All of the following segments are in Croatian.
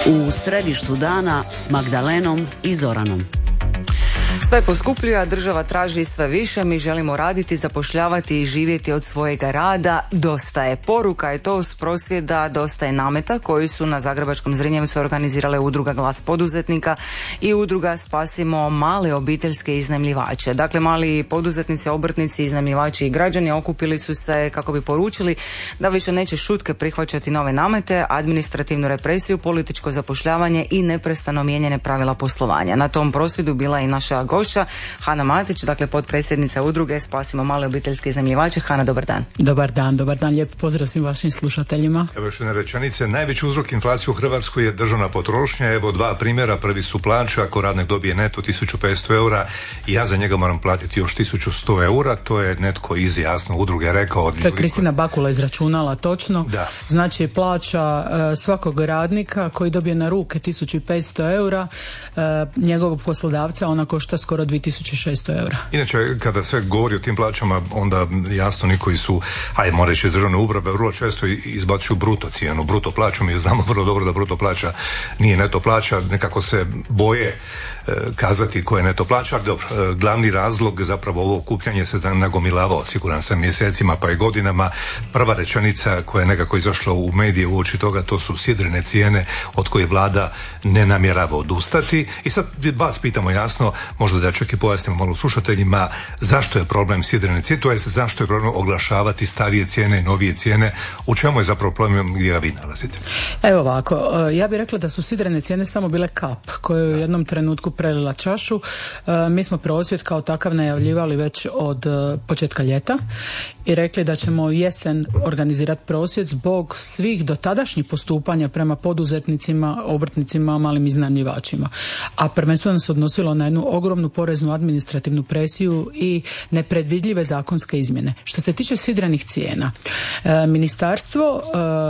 U središtu dana s Magdalenom i Zoranom. Sve poskupljuje, a država traži sve više. Mi želimo raditi, zapošljavati i živjeti od svojega rada. Dosta je. Poruka je to s prosvjeda Dosta je nameta koji su na zagrebačkom Zrinjevcu organizirale udruga Glas poduzetnika i udruga Spasimo male obiteljske iznajmljivače. Dakle, mali poduzetnici, obrtnici, iznajmljivači i građani okupili su se kako bi poručili da više neće šutke prihvaćati nove namete, administrativnu represiju, političko zapošljavanje i neprestano mijenjane pravila poslovanja. Na tom prosvjedu bila i naša gošća Hana Matić, dakle potpredsjednica udruge Spasimo male obiteljske iznajmljivače. Hana, dobar dan. Dobar dan, lijep pozdrav svim vašim slušateljima. Evo još jedna rečenica, najveći uzrok inflacije u Hrvatskoj je državna potrošnja. Evo dva primjera, prvi su plaće, ako radnik dobije neto 1500 eura i ja za njega moram platiti još 1100 eura, to je netko iz jasno udruge rekao. To je Kristina Bakula izračunala točno. Da. Znači plaća svakog radnika koji dobije na ruke 1500 eura, njegovog poslodavca ona košta skoro 2600 eura. Inače, kada se govori o tim plaćama, onda jasno oni koji su, mora reći iz državne uprave, vrlo često izbacuju bruto cijenu, bruto plaću. Mi znamo vrlo dobro da bruto plaća nije neto plaća, nekako se boje kazati koja je neto plaća, ali dobro, glavni razlog zapravo ovo okupljanje se nagomilavao, siguran sam, mjesecima pa i godinama. Prva rečenica koja je nekako izašla u medije uoči toga, to su sidrene cijene od koje vlada ne namjerava odustati. I sad vas pitamo jasno, možda da čak i pojasnimo malo slušateljima, zašto je problem sidrene cijene, to je zašto je problem oglašavati starije cijene i novije cijene, u čemu je zapravo problem gdje ga vi nalazite? Evo ovako, ja bih rekla da su sidrene cijene samo bile kap koja je u jednom trenutku prelila čašu. Mi smo prosvjed kao takav najavljivali već od početka ljeta i rekli da ćemo u jesen organizirati prosvjed zbog svih dotadašnjih postupanja prema poduzetnicima, obrtnicima, malim iznajmljivačima. A prvenstveno se odnosilo na jednu ogromnu poreznu administrativnu presiju i nepredvidljive zakonske izmjene. Što se tiče sidrenih cijena, ministarstvo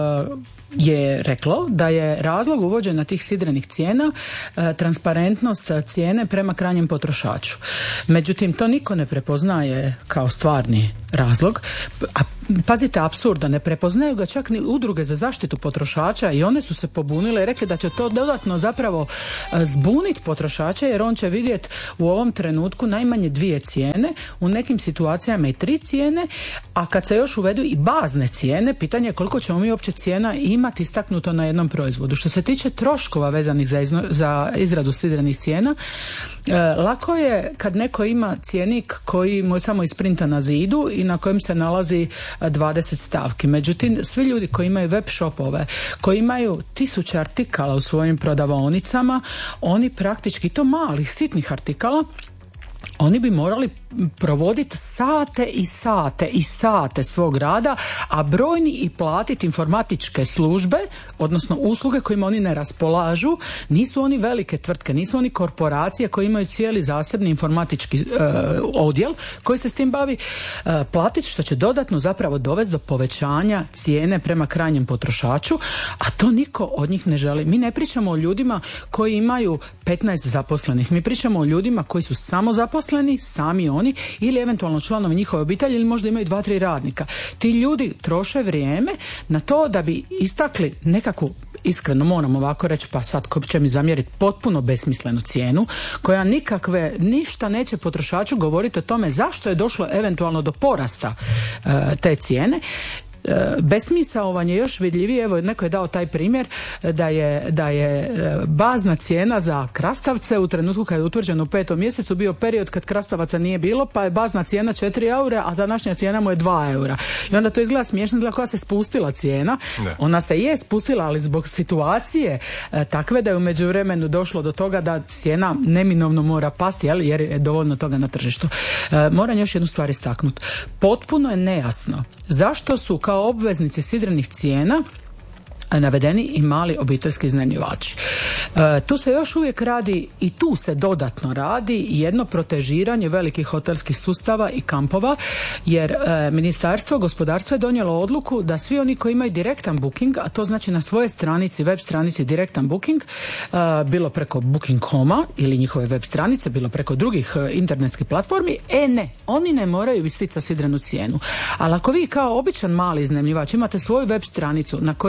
je reklo da je razlog uvođenja tih sidrenih cijena transparentnost cijene prema krajnjem potrošaču. Međutim, to niko ne prepoznaje kao stvarni razlog. A pazite, apsurda, ne prepoznaju ga čak ni udruge za zaštitu potrošača i one su se pobunile i rekli da će to dodatno zapravo zbuniti potrošača jer on će vidjeti u ovom trenutku najmanje 2 cijene, u nekim situacijama i 3 cijene, a kad se još uvedu i bazne cijene, pitanje je koliko ćemo mi uopće cijena imati istaknuto na jednom proizvodu. Što se tiče troškova vezanih za izradu sidrenih cijena, lako je kad neko ima cjenik koji mu je samo isprinta na zidu i na kojem se nalazi 20 stavki. Međutim, svi ljudi koji imaju web shopove, koji imaju 1000 artikala u svojim prodavaonicama, oni praktički, to malih, sitnih artikala, oni bi morali provoditi sate i sate i sate svog rada, a brojni i platiti informatičke službe, odnosno usluge kojima oni ne raspolažu. Nisu oni velike tvrtke, nisu oni korporacije koje imaju cijeli zasebni informatički odjel koji se s tim bavi, platiti, što će dodatno zapravo dovesti do povećanja cijene prema krajnjem potrošaču, a to niko od njih ne želi. Mi ne pričamo o ljudima koji imaju 15 zaposlenih, mi pričamo o ljudima koji su samo zaposleni, sami oni, ili eventualno članovi njihove obitelji, ili možda imaju 2-3 radnika. Ti ljudi troše vrijeme na to da bi istakli nekakvu, iskreno moram ovako reći, pa sad ko će mi zamjeriti, potpuno besmislenu cijenu, koja ništa neće potrošaču govoriti o tome zašto je došlo eventualno do porasta te cijene. Besmisao vam je još vidljiviji. Evo, neko je dao taj primjer da je bazna cijena za krastavce u trenutku kad je utvrđeno u 5. mjesecu bio period kad krastavaca nije bilo, pa je bazna cijena 4 eura, a današnja cijena mu je 2 eura. I onda to izgleda smiješno, izgleda koja se spustila cijena. Ne. Ona se je spustila, ali zbog situacije takve da je u međuvremenu došlo do toga da cijena neminovno mora pasti, jer je dovoljno toga na tržištu. Moram još jednu stvar istaknuti. Potpuno je nejasno zašto su kao obveznici sidrenih cijena navedeni i mali obiteljski iznajmljivači. Tu se još uvijek radi i tu se dodatno radi jedno protežiranje velikih hotelskih sustava i kampova, jer Ministarstvo gospodarstva je donijelo odluku da svi oni koji imaju direktan booking, a to znači na svojoj stranici, web stranici direktan booking, bilo preko Booking.com-a ili njihove web stranice, bilo preko drugih internetskih platformi, oni ne moraju isticati sidrenu cijenu. Ali ako vi kao običan mali iznajmljivač imate svoju web stranicu na kojoj su navedeni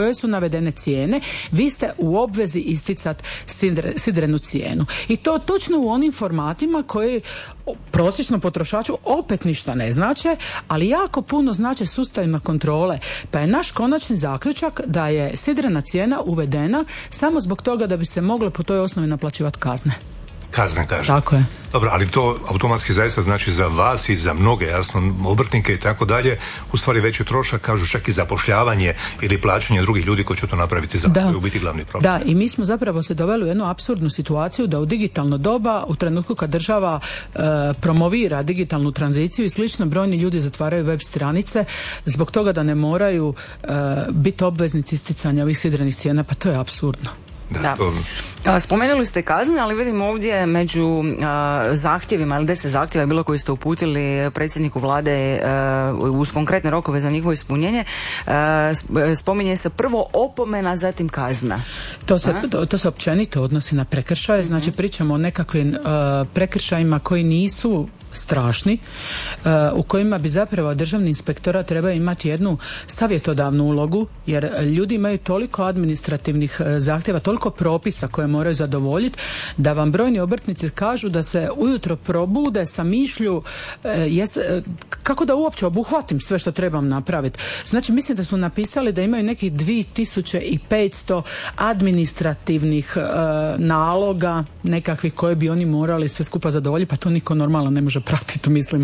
uvedene cijene, vi ste u obvezi isticati sidrenu cijenu. I to točno u onim formatima koji prosječnom potrošaču opet ništa ne znače, ali jako puno znače sustavima kontrole. Pa je naš konačni zaključak da je sidrena cijena uvedena samo zbog toga da bi se mogle po toj osnovi naplaćivati kazne. Kazne, kaže. Tako je. Dobro, ali to automatski zaista znači za vas i za mnoge, jasno, obrtnike i tako dalje, u stvari veći trošak, kažu čak i zapošljavanje ili plaćanje drugih ljudi koji će to napraviti za u biti glavni problem. Da, i mi smo zapravo se doveli u jednu apsurdnu situaciju da u digitalno doba, u trenutku kad država promovira digitalnu tranziciju i slično, brojni ljudi zatvaraju web stranice zbog toga da ne moraju biti obveznici isticanja ovih sidrenih cijena, pa to je apsurdno. Da. Spomenuli ste kazne, ali vidimo ovdje među zahtjevima, ili 10 zahtjeva je bilo koji ste uputili predsjedniku vlade uz konkretne rokove za njihovo ispunjenje, spominje se prvo opomena, zatim kazna. To se općenito odnosi na prekršaje, znači pričamo o nekakvim prekršajima koji nisu strašni, u kojima bi zapravo državni inspektorat treba imati jednu savjetodavnu ulogu, jer ljudi imaju toliko administrativnih zahtjeva, toliko propisa koje moraju zadovoljiti, da vam brojni obrtnici kažu da se ujutro probude sa mišlju kako da uopće obuhvatim sve što trebam napraviti. Znači, mislim da su napisali da imaju nekih 2500 administrativnih naloga nekakvih koje bi oni morali sve skupa zadovoljiti, pa to niko normalno ne može pratiti, mislim.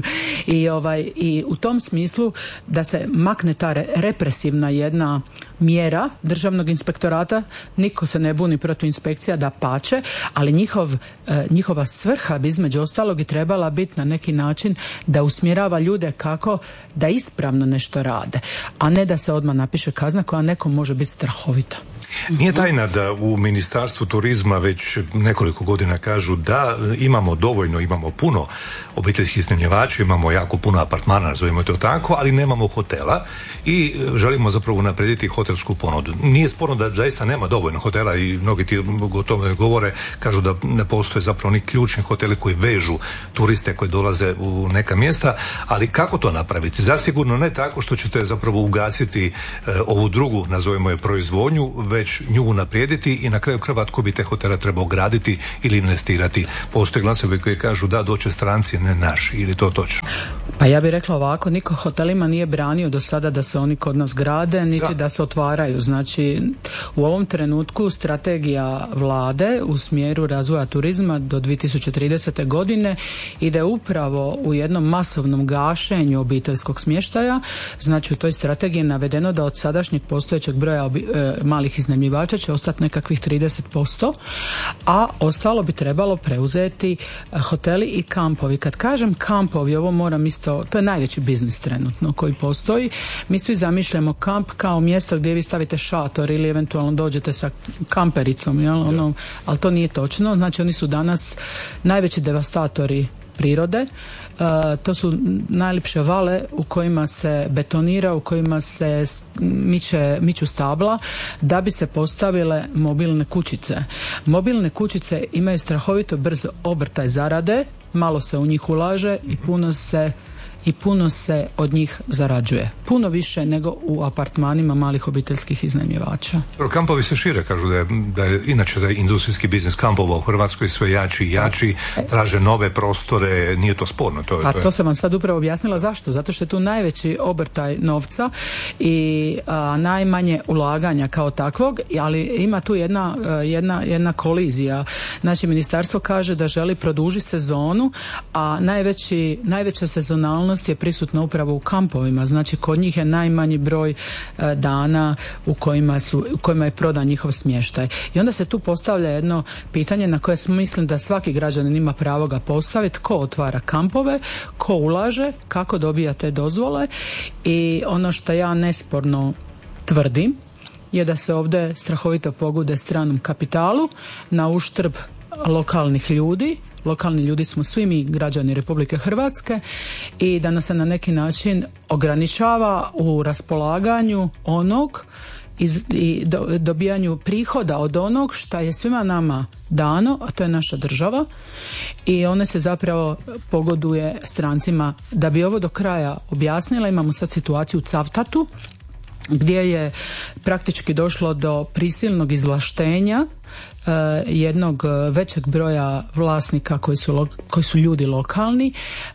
I u tom smislu da se makne ta represivna jedna mjera državnog inspektorata, niko se ne buni protiv inspekcija, da pače, ali njihova svrha bi između ostalog i trebala biti na neki način da usmjerava ljude kako da ispravno nešto rade, a ne da se odmah napiše kazna koja nekom može biti strahovita. Nije tajna da u Ministarstvu turizma već nekoliko godina kažu da imamo puno obiteljskih iznajmljivača, imamo jako puno apartmana, nazovimo to tako, ali nemamo hotela i želimo zapravo unaprijediti hotelsku ponudu. Nije sporno da zaista nema dovoljno hotela i mnogi ti o tome govore, kažu da ne postoje zapravo ni ključni hoteli koji vežu turiste koji dolaze u neka mjesta, ali kako to napraviti? Zasigurno ne tako što ćete zapravo ugasiti ovu drugu, nazovimo je, proizvodnju, već nju unaprijediti i na kraju krajeva tko bi te hotele trebao graditi ili investirati. Postoje glasovi koji kažu da doće stranci, ne naši, ili to točno? Pa ja bih rekla ovako, niko hotelima nije branio do sada da se oni kod nas grade, niti da se otvaraju. Znači, u ovom trenutku strategija vlade u smjeru razvoja turizma do 2030. godine ide upravo u jednom masovnom gašenju obiteljskog smještaja. Znači, u toj strategiji je navedeno da od sadašnjeg postojećeg broja malih iznajmljivača će ostati nekakvih 30%, a ostalo bi trebalo preuzeti hoteli i kampovi. Kad kažem kampovi, ovo moram isto, to je najveći biznis trenutno koji postoji. Mi svi zamišljamo kamp kao mjesto gdje vi stavite šator ili eventualno dođete sa kampericom, ali to nije točno. Znači, oni su danas najveći devastatori prirode. To su najljepše vale u kojima se betonira, u kojima se miču stabla da bi se postavile mobilne kućice. Mobilne kućice imaju strahovito brz obrtaj zarade, malo se u njih ulaže i puno se od njih zarađuje. Puno više nego u apartmanima malih obiteljskih iznajmljivača. Kampovi se šire, kažu da je inače da je industrijski biznis kampova u Hrvatskoj sve jači i jači, traže nove prostore, nije to sporno. To sam vam sad upravo objasnila zašto. Zato što je tu najveći obrtaj novca i najmanje ulaganja kao takvog, ali ima tu jedna kolizija. Znači, ministarstvo kaže da želi produžiti sezonu, a najveća sezonalnost je prisutna upravo u kampovima. Znači, kod njih je najmanji broj dana u kojima je prodan njihov smještaj. I onda se tu postavlja jedno pitanje na koje mislim da svaki građanin ima pravo ga postaviti: ko otvara kampove, ko ulaže, kako dobija te dozvole. I ono što ja nesporno tvrdim je da se ovdje strahovito pogoduje stranom kapitalu na uštrb lokalnih ljudi. Lokalni ljudi smo svi mi građani Republike Hrvatske i da nas se na neki način ograničava u raspolaganju onog i dobijanju prihoda od onog što je svima nama dano, a to je naša država, i one se zapravo pogoduje strancima. Da bi ovo do kraja objasnila, imamo sad situaciju u Cavtatu gdje je praktički došlo do prisilnog izvlaštenja jednog većeg broja vlasnika koji su ljudi lokalni,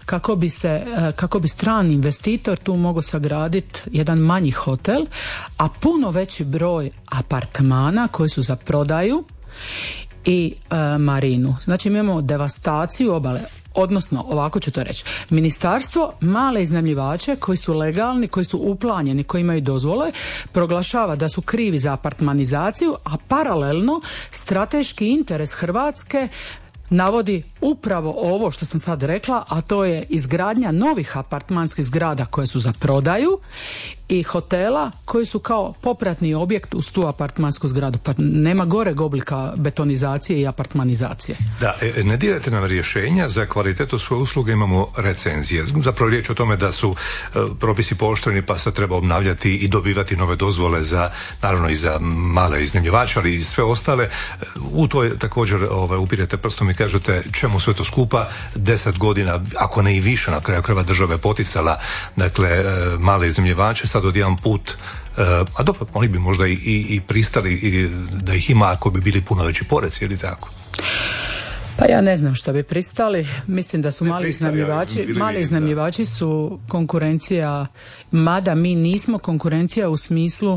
kako bi strani investitor tu mogao sagraditi jedan manji hotel, a puno veći broj apartmana koji su za prodaju i marinu. Znači mi imamo devastaciju obale. Odnosno, ovako ću to reći, ministarstvo male iznajmljivače koji su legalni, koji su uplanjeni, koji imaju dozvole, proglašava da su krivi za apartmanizaciju, a paralelno strateški interes Hrvatske navodi upravo ovo što sam sad rekla, a to je izgradnja novih apartmanskih zgrada koje su za prodaju i hotela koji su kao popratni objekt uz tu apartmansku zgradu. Pa nema goreg oblika betonizacije i apartmanizacije. Da, ne dirate nam rješenja za kvalitetu svoje usluge, imamo recenzije. Zapravo riječ o tome da su propisi pooštreni pa se treba obnavljati i dobivati nove dozvole naravno i za male iznajmljivače, ali i sve ostale. U to je također upirete prstom i kažete čemu sve to skupa, 10 godina, ako ne i više, na kraju krajeva država je poticala, dakle, male iznajmljivače, sad odjedan put, a dobro, oni bi možda i pristali da ih ima ako bi bili puno veći porezi, ili tako? Pa ja ne znam što bi pristali. Mislim da su mali iznajmljivači su konkurencija, mada mi nismo konkurencija u smislu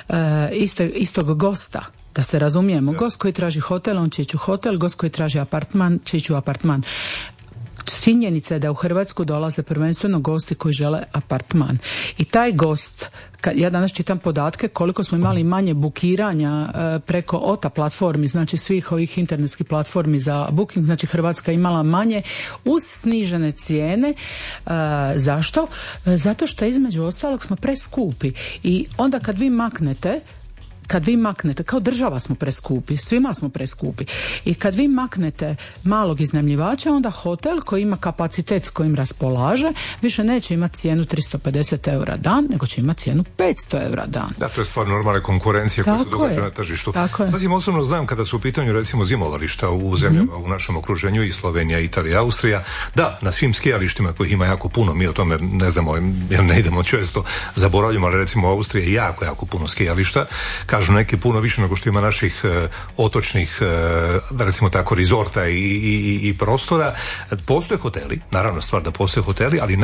istog gosta. Da se razumijemo, gost koji traži hotel, on će ići u hotel, gost koji traži apartman, će ići u apartman. Činjenica je da u Hrvatsku dolaze prvenstveno gosti koji žele apartman. I taj gost, ja danas čitam podatke koliko smo imali manje bukiranja preko OTA platformi, znači svih ovih internetskih platformi za booking, znači Hrvatska imala manje uz snižene cijene. Zašto? Zato što između ostalog smo preskupi. I onda kad vi maknete, kao država smo preskupi, svima smo preskupi. I kad vi maknete malog iznajmljivača, onda hotel koji ima kapacitet s kojim raspolaže, više neće imati cijenu 350 eura dan, nego će imati cijenu 500 eura dan. Da, to je stvar normalne konkurencije koja se događa na tržištu. Sasvim osobno znam kada su u pitanju recimo zimovališta u zemljama u našem okruženju, i Slovenija, Italija, Austrija, da, na svim skijalištima kojih ima jako puno, mi o tome ne znamo, jer ne idemo često, zaboravljamo, ali recimo u Austriji je jako puno skijališta, kažu neki puno više nego što ima naših otočnih, recimo tako, rizorta i prostora. Postoje hoteli, naravno stvar da postoje hoteli, ali